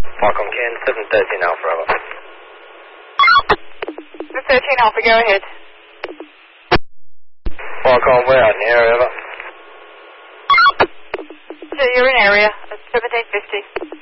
Falcon Ken, 713 Alpha, over. 713 Alpha, go ahead. Falcon, we're out in the area, over. So you're in area at 1750.